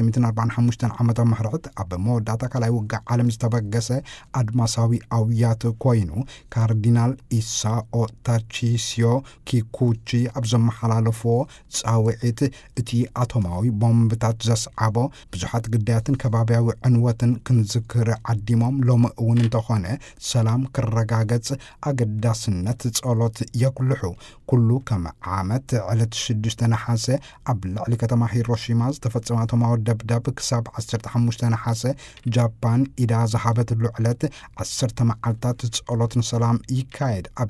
1945 ዓመተ ምህረት ኣብ መወዳእታ ካልኣይ ውግዕ ዓለም ዝተበገሰ ኣድማሳዊ ኣውያት ኮይኑ ካርዲናል ኢሳኦ ታርቺሲዮ ኪኩቺ ኣብ ዘመሓላለፍዎ ጻውዒት እቲ ኣቶማዊ ቦምብታት ዘስዓቦ ብዙሓት ግዳያትን ከባብያዊ ዕንወትን ክንዝክር ዓዲሞም ሎሚ እውን እንተኾነ ሰላም ክረጋገጽ ኣገዳስነት ጸሎት የቁልሑ ኩሉ ከም ዓመት ዕለት 6 ነሓሰ ኣብ ልዕሊ ከተማ ሂሮሺማ ዝተፈጸመ ኣቶማዊ ደብዳብ ክሳብ 15 ነሓሰ ጃፓን ኢዳ ዝሃበትሉ ዕለት 10 መዓልታት ጸሎትን ሰላም ይካየድ ኣብ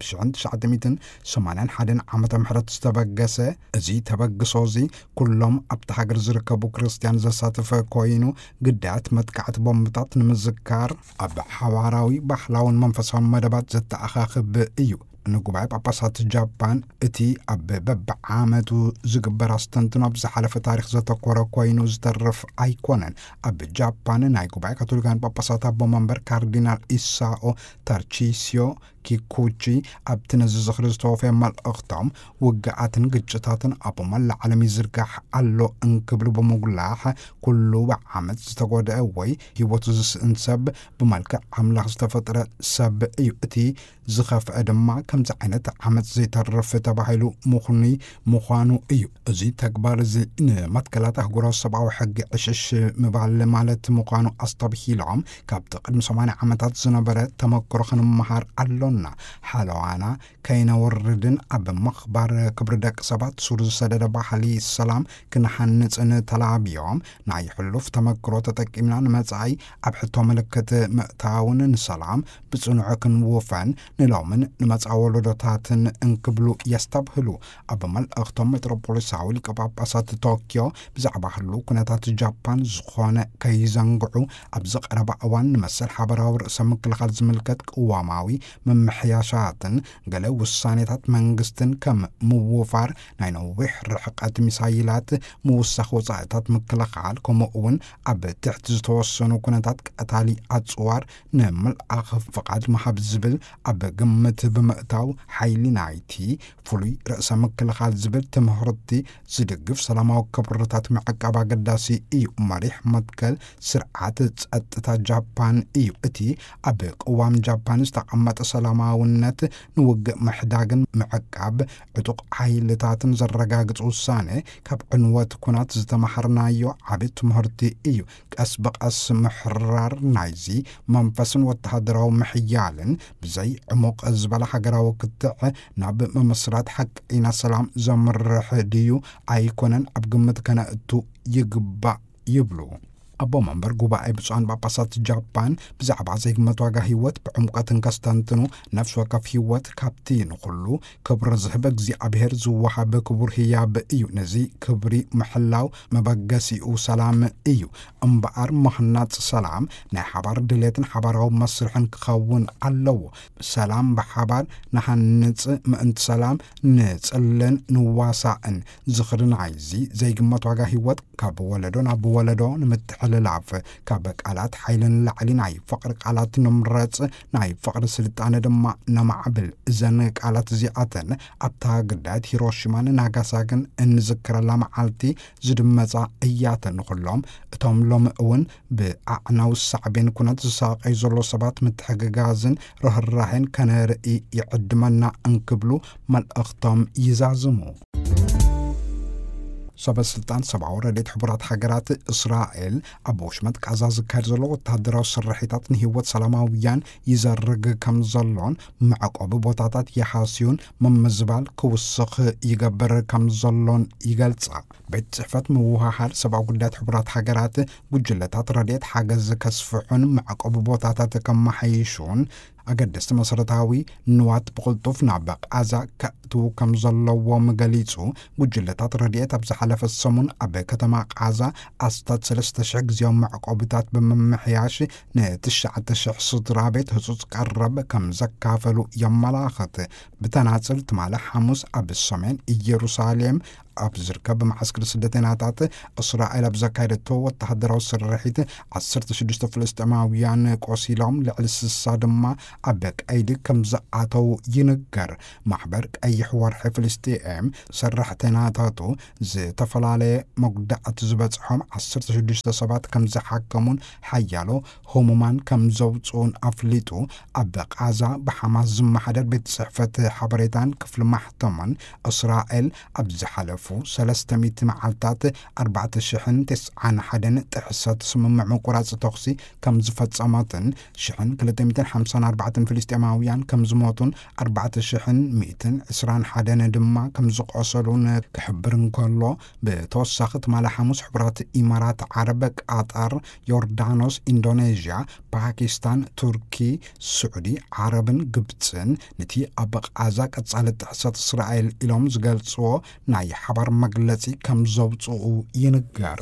1981 ዓመተ ምህረት ዝተበገሰ እዚ ተበግሶ እዚ ኩሎም ኣብቲ ሃገር ዝርከቡ ክርስቲያን ዘሳተፈ ኮይኑ ግዳያት መጥቃዕቲ ቦምብታት ንምዝካር ኣብ ሓባራዊ ባህላውን መንፈሳውን መደባት ዘተኣኻኽብ እዩ ንጉባኤ ጳጳሳት ጃፓን እቲ ኣብ በብዓመቱ ዝግበር ኣስተንትኖ ኣብ ዝሓለፈ ታሪክ ዘተኮረ ኮይኑ ዝተርፍ ኣይኮነን ኣብ ጃፓን ናይ ጉባኤ ካቶሊካን ጳጳሳት ኣቦ መንበር ካርዲናል ኢሳኦ ታርቺሲዮ ኪኩቺ ኣብቲ ነዚ ዝኽሪ ዝተወፈየ መልእኽቶም ውግኣትን ግጭታትን ኣብ መላእ ዓለም ይዝርጋሕ ኣሎ እንክብሉ ብምጉላሕ ኩሉ ብዓመት ዝተጎድአ ወይ ሂወቱ ዝስእን ሰብ ብመልክዕ ኣምላኽ ዝተፈጥረ ሰብ እዩ እቲ ዝኸፍአ ድማ ከምዚ ዓይነት ዓመት ዘይተርፍ ተባሂሉ ምዃኑ እዩ እዚ ተግባር እዚ ንመትከላት ኣህጉራዊ ሰብኣዊ ሕጊ ዕሽሽ ምባል ማለት ምዃኑ ኣስተብሂሎም ካብቲ ቅድሚ 80 ዓመታት ዝነበረ ተመክሮ ክንመሃር ኣሎና ሓለዋና ከይነወርድን ኣብ ምኽባር ክብሪ ደቂ ሰባት ሱር ዝሰደደ ባህሊ ሰላም ክንሓንፅን ተላብዮም ናይ ሕሉፍ ተመክሮ ተጠቂምና ንመጻኢ ኣብ ሕቶ ምልክት ምእታውን ንሰላም ብጽኑዕ ክንውፈን ንሎምን ንመጻኢ ወለዶታትን እንክብሉ የስተብህሉ ኣብ መልእኽቶም ሜትሮፖሊሳዊ ሊቀ ጳጳሳት ቶኪዮ ብዛዕባ ህሉ ኩነታት ጃፓን ዝኾነ ከይዘንግዑ ኣብ ዝቐረባ እዋን ንመሰል ሓበራዊ ርእሰ ምክልኻል ዝምልከት ቅዋማዊ መምሕያሻትን ገለ ውሳኔታት መንግስትን ከም ምውፋር ናይ ነዊሕ ርሕቀት ሚሳይላት ምውሳኽ ወጻኢታት ምክልኻል ከምኡውን ኣብ ትሕቲ ዝተወሰኑ ኩነታት ቀታሊ ኣጽዋር ንምልኣኽ ፍቓድ መሃብ ዝብል ኣብ ግምት ብምእታው ሓይሊ ናይቲ ፍሉይ ርእሰ ምክልኻል ዝብል ትምህርቲ ዝድግፍ ሰላማዊ ክብርታት ምዕቃብ ኣገዳሲ እዩ መሪሕ መትከል ስርዓት ጸጥታ ጃፓን እዩ እቲ ኣብ ቅዋም ጃፓን ዝተቐመጠ ሰላማውነት ንውግእ ምሕዳግን ምዕቃብ ዕጡቕ ሓይልታትን ዘረጋግጽ ውሳኔ ካብ ዕንወት ኩናት ዝተማሃርናዮ ዓብዪ ትምህርቲ እዩ ቀስ ብቐስ ምሕራር ናይዚ መንፈስን ወተሃደራዊ ምሕያልን ብዘይ ዕሙቕ ዝበለ ሃገራዊ ክትዕ ናብ ምምስራት ሓቂና ሰላም ዘምርሕ ድዩ ኣይኮነን ኣብ ግምት ከነእቱ ይግባእ ይብሉ ኣቦ መንበር ጉባኤ ብፁዓን ጳጳሳት ጃፓን ብዛዕባ ዘይግመት ዋጋ ህይወት ብዕሙቀትን ከስተንትኑ ነፍሲ ወከፍ ህይወት ካብቲ ንኹሉ ክብሪ ዝህበ እግዚኣብሔር ዝወሃበ ክቡር ህያብ እዩ ነዚ ክብሪ ምሕላው መበገሲኡ ሰላም እዩ እምበኣር መኽናፅ ሰላም ናይ ሓባር ድሌትን ሓባራዊ መስርሕን ክኸውን ኣለዎ ሰላም ብሓባር ንሓንፅ ምእንቲ ሰላም ንጽልን ንዋሳእን ዝኽሪ ናይዚ ዘይግመት ዋጋ ህይወት ካብ ወለዶ ናብ ወለዶ ንምትሕልላፍ ካብ ቃላት ሓይልን ላዕሊ ናይ ፍቕሪ ቃላት ንምረፅ ናይ ፍቕሪ ስልጣነ ድማ ነማዕብል እዘን ቃላት እዚኣተን ኣብታ ግዳያት ሂሮሺማን ናጋሳኪን እንዝክረላ መዓልቲ ዝድመፃ እያተን ኩሎም እቶም ሎሚ እውን ብኣዕናዊ ሳዕቤን ኩነት ዝሳቀዩ ዘሎ ሰባት ምትሕግጋዝን ርህራሄን ከነርኢ ይዕድመና እንክብሉ መልእኽቶም ይዛዝሙ ሰበስልጣን ሰብኣዊ ረድኤት ሕቡራት ሃገራት እስራኤል ኣብ ወሽመጥ ጋዛ ዝካየድ ዘሎ ወተሃደራዊ ስርሒታት ንህይወት ሰላማውያን ይዘርግ ከም ዘሎን መዕቆቢ ቦታታት የሓስዩን መምዝባል ክውስኽ ይገብር ከም ዘሎን ይገልጻ ቤት ጽሕፈት ምውሃሃድ ሰብኣዊ ጉዳያት ሕቡራት ሃገራት ጉጅለታት ረድኤት ሓገዝ ከስፍሑን መዕቆቢ ቦታታት ከመሓይሹን ኣገደስቲ መሰረታዊ ንዋት ብቕልጡፍ ናብ ጋዛ ከእትዉ ከም ዘለዎም ገሊጹ ጉጅለታት ረድኤት ኣብ ዝሓለፈ ሰሙን ኣብ ከተማ ጋዛ ኣስታት 3,000 ግዜያዊ መዕቆቢታት ብምምሕያሽ ን9,000 ስድራ ቤት ህጹጽ ቀረብ ከም ዘካፈሉ የመላኽት ብተናጽል ትማለ ሐሙስ ኣብ ሰሜን ኢየሩሳሌም أبزركب معسكر سدتيناتات إسرائيل بزكايدتو والتحضر والسرحيت 16 فلسطيناويان قوسيلهم لعلسسا دما أبك أيدي كم زعاتو ينقر محبر أي حوار فلسطين سرحتيناتاتو زي تفلالي مقدعة زبطهم 16 سبات كم زحكمون حيالو همومان كم زوجون أفليتو أبق عزا بحماس زمحدر بيت صحفة حبريتان كفل محتمن إسرائيل أبز حلفو 300 معلتات 4,900 حدن تحسات سممع مقرات تقصي كم زفت صماتن شحن 354 فلسطيناويان كم زموتن 4,120 حدن دما كم زقصلون كحبرن كله بتوسخت مال حموس حبرات إمارات عربك قطر يوردانوس إندونيسيا باكستان تركي سعودي عربن قبطن نتي أبق عزاك أتصالة تحسات إسرائيل إلهم زقالتسو ناي حبر مقلتي كم زوبتو ينقر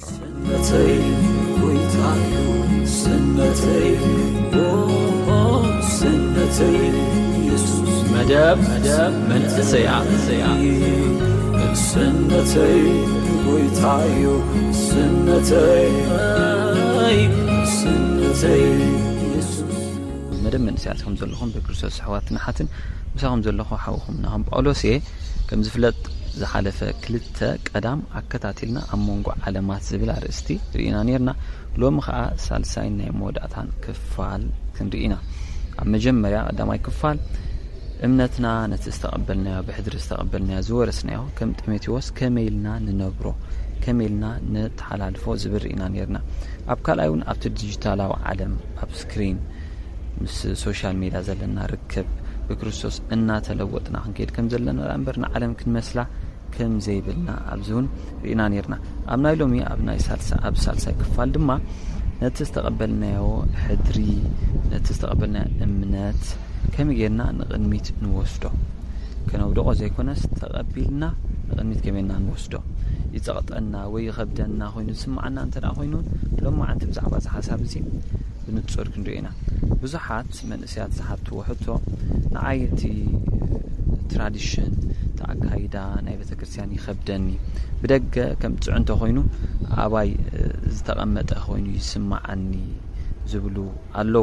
سنتي يسوس مداب من سيعة سنتي ويتعيو سنتي يسوس مدام من سيعتكم زلخم بكرسوس حواتنا حاتن مساهم زلخو حاوخم نهم بقولوسي كم زفلت زحالفة كلتا قدام عكتاتلنا أمونغو علامات زبل أرستي رئينا نيرنا لو مخا سالساين موداتان كفال كنرئينا أما جمّريا قدام كفال امنتنا نتستقبلنا بحدر استقبلنا زورسنا كم تميتيوس كميلنا ننبرو كميلنا نتحلالفو زبرئينا نيرنا أبكال أيون أبت الديجيتال عالم أب سكرين مس سوشيال ميديا زلنا ركب بكريستوس إننا تلوتنا هنكيد كم زلنا أنبرنا عالم كن مسلا كم زيبلنا أبزون رئينا نيرنا أبنا يلومي أبنا يسالسا أب سالسا كفال دما نتستقبلنا حدري نتستقبلنا امنات كم يجينا نقدميت نوسدو كانوا بدو زي كونس تقبلنا نقدميت كمينا نوسدو يتقطعنا ويغبدنا خوينو سمعنا انت لا خوينو لما انت بزعبه حساب زي بنتصور كندينا بزحات من اسيات زحبت وحتو نعايتي تراديشن تاع كايدا ناي بتكريستيان يخبدني بدق كم تعنته خوينو اباي زتقمطه خوينو يسمعني زبلو الله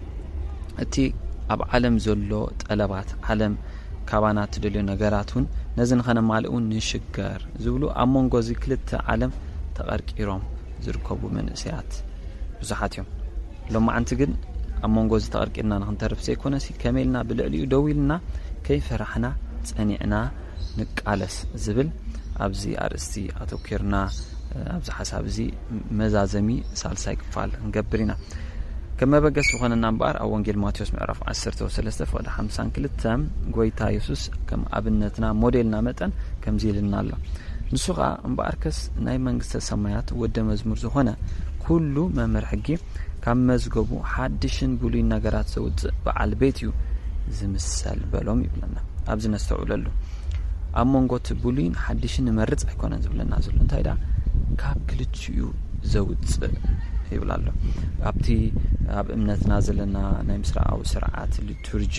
اتي اب عالم زلو طلبات عالم كابانات دلو نغراتون نزن خنا مالئون نشغر زبلو امونغو زكلت عالم تقرقيروم زركبو من اسيات بزحاتيوم لما انت جن امونغو زتقرقينا نخنترف سيكونسي كميلنا بلعليو دويلنا كيف رحنا صنيعنا نقالس زبل ابزي ارستي اتوكرنا ابز حساب زي مزازمي سالساي كفال نغبرينا كما بقى سخنا نمبر او انجيل ماتيوس معرف 10:3 فوق 50 كلتام غويتا يسوس كم ابنتنا موديلنا متن كم زيلنا الله نسوغا امباركس ناي منغست سمايات ود مزمور زሆነ كل ممر حقي كم مزغبو حدشن بولي نغرات زوت بعل بيتيو زمسل بلوم يبلنا ابز نستعوللو امونغوت بولين حدشن مرጽ አይኮነን ዝብለና ዘሎ እንታይዳ ካብ ክልችዩ ዘውጽ ይብላሉ አብቲ አብ እምነትና ዘለና ናይ ምስራዓው ስርዓት ሊቱርጂ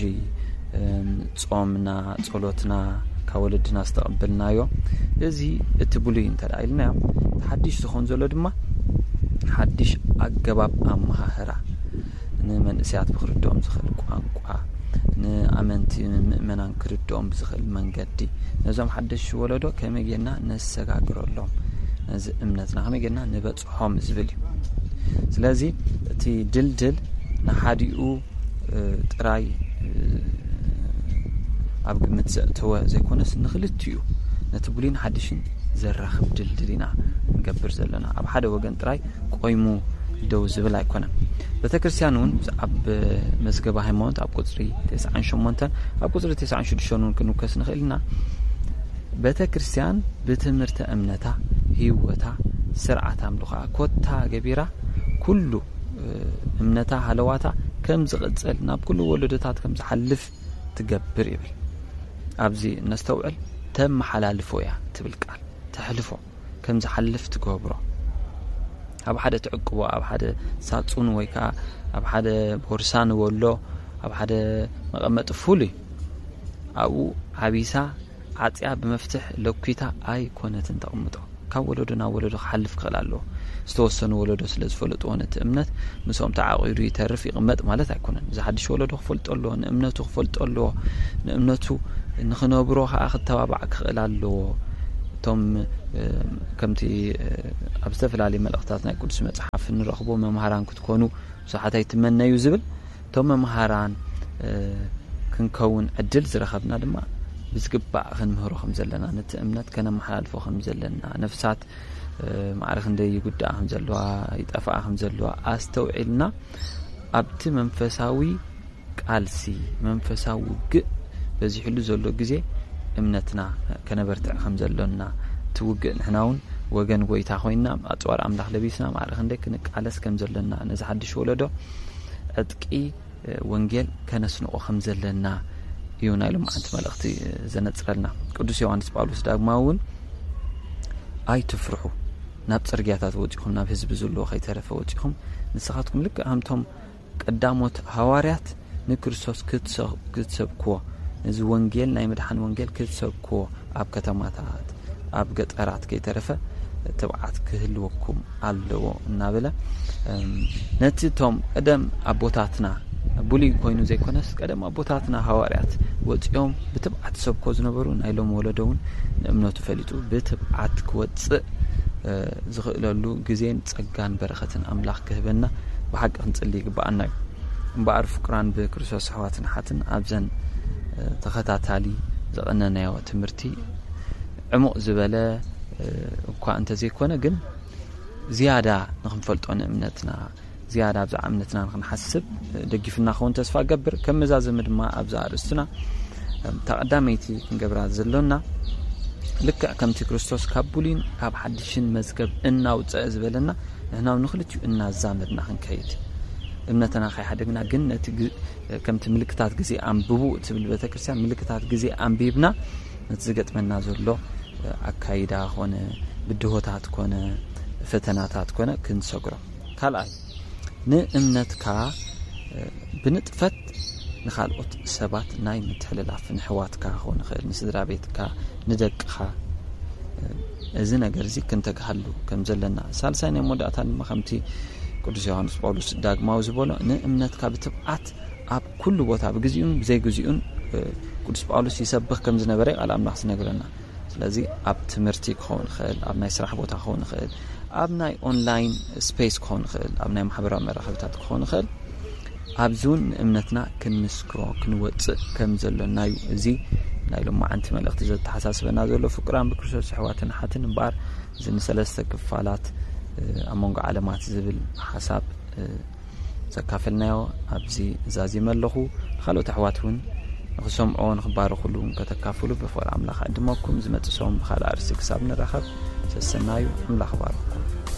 ጾምና ጸሎትና ካወለድና አስተቀበልናዮ እዚ እትቡሉን ተዳይልና ሐዲሽ ዝሆን ዘሎ ድማ ሐዲሽ አገባብ አማሃራ ንመንእስያት ብክርዶም ዝኽል ቋንቋ ንአመንቲ ምእመናን ክርዶም ዝኽል መንገዲ ነዞም ሐዲሽ ወለዶ ከመገና ነሰጋግረሎም እዚ እምነትና ከመገና ንበጽሖም ዝብል ስለዚህ እቲ ድልድል ንሓዲኡ ጥራይ ኣብ ግምት ዘእተወ ዘይኮነስ ንኽልትዩ ነቲ ቡሊን ሓድሽን ዘራኽብ ድልድልና ንገብር ዘለና ኣብ ሓደ ወገን ጥራይ ቆይሙ ደው ዝብል ኣይኮነን ቤተክርስቲያኑን ኣብ መዝገበ ሃይማኖት ኣብ ቁጽሪ 98 ኣብ ቁጽሪ 96 ክንከስ ንኽእልና ቤተክርስቲያን ብትምህርተ እምነታ ህይወታ ስርዓት አምልኾ ኮታ ገቢራ ኩሉ እምነታ ሃለዋታ ከም ዝቅጽል ናብ ኩሉ ወለደታት ከም ዝሐልፍ ትገብር ይብል ኣብዚ ነስተውዕል ተመሐላልፎያ ትብል ቃል ተሕልፎ ከም ዝሐልፍ ትገብሮ ኣብ ሓደ ትዕቅቦ ኣብ ሓደ ሳጹን ወይካ ኣብ ሓደ ቦርሳን ወሎ ኣብ ሓደ መቀመጥ ፉሊ ኣብኡ ዓቢሳ عطيا بمفتح لوكيتا أي كونت تقمطه كولدنا ولد حلف خلاله استوسنوا ولد سلز فلط ونت امنت مسوم تعاقيرو يترف يقمط ማለት አይኮነን زحدش ولد خفلط له امنته خفلط له امنته نخنبروختبابع خلاله توم كمتي ابستفلالي ملختاتنا قدس مصحف نرخبو ممهران كتكونوا صحات يتمنيو زبل توم ممهران كنكون عدل زرخبنا دما بزقبع خنمهرو خمزلنا نت امنت كنا محالفو خمزلنا نفسات معرخ ندي يقدا خمزلوا يطفا خمزلوا استوعلنا ابت منفساوي قالسي منفساوي ق بزي حلو زلو غزي امنتنا كنبرتع خمزلنا توقع نحناون وغن غويتا خوينا اطوار املاح لبيسنا معرخ ندي كنقالس كمزلنا نز حدش ولدو ادقي ወንጌል ከነስነኦ خمزلنا يونايلم انت ملختي زنصرلنا قدوس يوحنس ጳውሎስ ዳግማውን አይ ትፍርሑ ናብ ጽርግያታት ወጪኹም ናብ ህዝብ ዝሎ ኸይተረፈ ወጪኹም ንስኻትኩም ልክ አምቶም ቀዳሞት ሐዋርያት ንክርስቶስ ክትሰብኩ እዚ ወንጌል ናይ መድኃን ወንጌል ክትሰብኩ ኣብ ከተማታት ኣብ ገጠራት ከይተረፈ ተባዓት ክህልወኩም ኣለዎ እናበለ ነቲቶም ቀደም አቦታትና ቡሊ ኮይኑ ዘይኮነስ ቀደም አቦታትና ሐዋርያት ወጪኦም ብትብዓት ሰብኮ ዝነበሩ ናይሎም ወለዶውን እምነቱ ፈሊጡ ብትብዓት ክወጽእ ዝኽእለሉ ግዜን ጸጋን በረኸትን አምላኽ ክህበና በሐቅ ክንጽሊ ይግባአና እምባር ፍቅራን በክርስቶስ ሐዋትን ሓትን አብዘን ተኸታታሊ ዘቀነናዮ ትምርቲ ዕሙቕ ዝበለ እኳ እንተ ዘይኮነ ግን ዝያዳ ንኽንፈልጦን እምነትና زيادة أبزع أمنتنا نحسب دقيفنا خون تسفى قبر كم مزازم دما أبزع رستنا تقدميتي نقبرات زلونا لك كم تكريستوس كابولين كاب حدشين مزقب إنا وتعز بلنا هنا ونخلت إنا الزامدنا خنكيت እምነትና ኸይሐደግና ግን ከምቲ ምልክታት ግዜ አንብቡ ትብል ቤተክርስቲያን ምልክታት ግዜ አንብብና ንዝገጥመና ዘሎ አካይዳ ሆነ ብድሆታት ኮነ ፈተናታት ኮነ ክንሰግሮ ካልአይ ንእምነትካ ብንጥፈት ንኻልኦት ሰባት ናይ ምትሕልላፍ ንሕዋትካ ሆነ ኸል ንስድራ ቤትካ ንደቅኻ እዚ ነገር እዚ ክንተጋሃሉ ከም ዘለና ሳልሳይ ናይ ሞዳእታ መኸምቲ ቅዱስ ዮሐንስ ጳውሎስ ዳግማው ዝበሎ ንእምነትካ ብትብዓት ኣብ ኩሉ ቦታ በግዚኡን ብዘይግዚኡን ቅዱስ ጳውሎስ ይሰብኽ ከም ዝነበረ ቃል አምላኽ ዝነግረና ስለዚ ኣብ ትምህርቲ ክኾን ኸል ኣብ ናይ ስራሕ ቦታ ክኾን ኸል ኣብ ናይ ኦንላይን ስፔስ ክኾን ኸል ኣብ ናይ ማሕበራዊ መራኸብታት ክኾን ኸል ኣብ ዙን እምነትና ክንስክሮ ክንወጽእ ከም ዘለና እዩ እዚ ናይ ሎማዓንቲ መልእኽቲ ዘተሓሳስበና ዘሎ ፍቅራን ብክርስቶስ ሕዋትን ሓትን እምበር ዝንሰለስተ ክፋላት አሞንጋ ዓለማት ዝብል ሐሳብ ዘካፈልናዮ ኣብዚ ዛዚ መለኹ ካልኦት ኣሕዋትን ንኽሰምዖን ንኽባረኹሉን ከተካፍሉ ብፍቅሪ ኣምላኽ ዕድመኩም ዝመጽእ ሰም ብኻልእ ኣርእስቲ ክሳብ ንራኸብ ሰሰናዩ ኣምላኽ ባረኹ